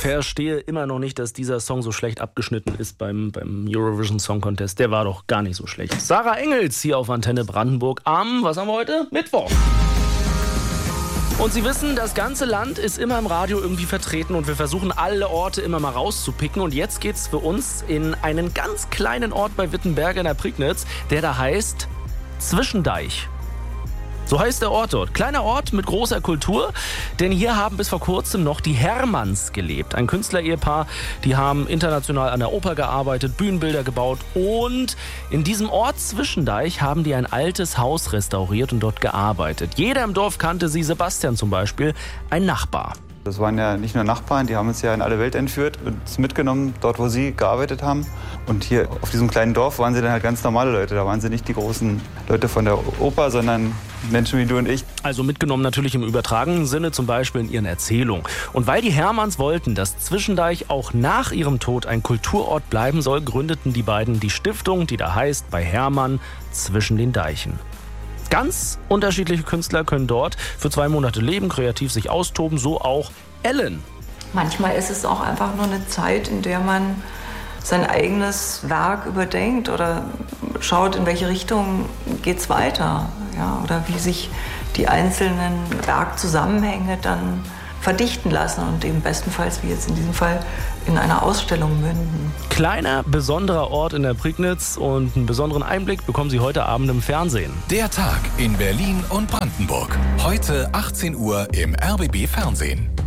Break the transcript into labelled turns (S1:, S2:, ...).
S1: verstehe immer noch nicht, dass dieser Song so schlecht abgeschnitten ist beim Eurovision Song Contest. Der war doch gar nicht so schlecht. Sarah Engels hier auf Antenne Brandenburg am, was haben wir heute? Mittwoch. Und Sie wissen, das ganze Land ist immer im Radio irgendwie vertreten und wir versuchen alle Orte immer mal rauszupicken. Und jetzt geht's für uns in einen ganz kleinen Ort bei Wittenberge in der Prignitz, der da heißt Zwischendeich. So heißt der Ort dort. Kleiner Ort mit großer Kultur, denn hier haben bis vor kurzem noch die Hermanns gelebt. Ein Künstler-Ehepaar, die haben international an der Oper gearbeitet, Bühnenbilder gebaut und in diesem Ort Zwischendeich haben die ein altes Haus restauriert und dort gearbeitet. Jeder im Dorf kannte sie, Sebastian zum Beispiel, ein Nachbar.
S2: Das waren ja nicht nur Nachbarn, die haben uns ja in alle Welt entführt und uns mitgenommen, dort wo sie gearbeitet haben. Und hier auf diesem kleinen Dorf waren sie dann halt ganz normale Leute. Da waren sie nicht die großen Leute von der Oper, sondern Menschen wie du und ich.
S1: Also mitgenommen natürlich im übertragenen Sinne, zum Beispiel in ihren Erzählungen. Und weil die Hermanns wollten, dass Zwischendeich auch nach ihrem Tod ein Kulturort bleiben soll, gründeten die beiden die Stiftung, die da heißt bei Hermann zwischen den Deichen. Ganz unterschiedliche Künstler können dort für 2 Monate leben, kreativ sich austoben, so auch Ellen.
S3: Manchmal ist es auch einfach nur eine Zeit, in der man sein eigenes Werk überdenkt oder schaut, in welche Richtung geht es weiter. Ja, oder wie sich die einzelnen Werkzusammenhänge dann verdichten lassen und eben bestenfalls, wie jetzt in diesem Fall, in einer Ausstellung münden.
S1: Kleiner, besonderer Ort in der Prignitz und einen besonderen Einblick bekommen Sie heute Abend im Fernsehen.
S4: Der Tag in Berlin und Brandenburg. Heute 18 Uhr im RBB Fernsehen.